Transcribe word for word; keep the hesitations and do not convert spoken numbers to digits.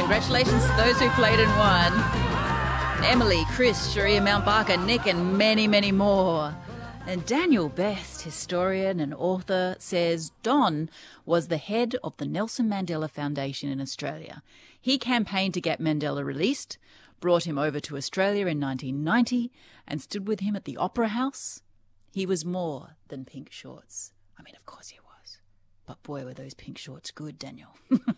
Congratulations to those who played and won. Emily, Chris, Sharia Mount Barker, Nick, and many, many more. And Daniel Best, historian and author, says Don was the head of the Nelson Mandela Foundation in Australia. He campaigned to get Mandela released, brought him over to Australia in nineteen ninety, and stood with him at the Opera House. He was more than pink shorts. I mean, of course he was. But boy, were those pink shorts good, Daniel.